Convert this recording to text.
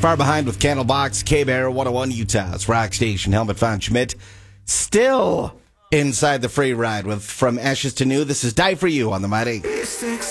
Far Behind with Candlebox, K-Bear, 101 Utah's Rock Station. Helmet Von Schmidt still inside the free ride with From Ashes to New. This is Die For You on the Mighty.